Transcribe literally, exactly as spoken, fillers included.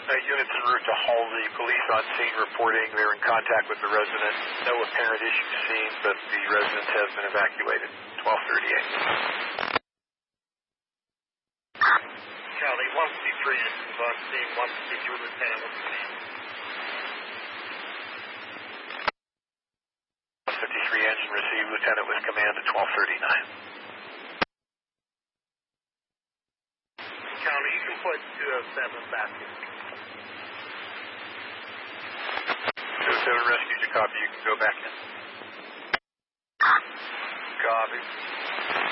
Uh, units en route to Halsey. Police on scene reporting they're in contact with the resident. No apparent issue seen, but the resident has been evacuated. twelve thirty-eight. Charlie, one fifty-three engines on scene. one fifty-three Lieutenant, what's the name? one fifty-three engine received. Lieutenant with command at twelve thirty-nine. Charlie, you can put two oh seven back in. two oh seven rescues your copy. You can go back in. Copy.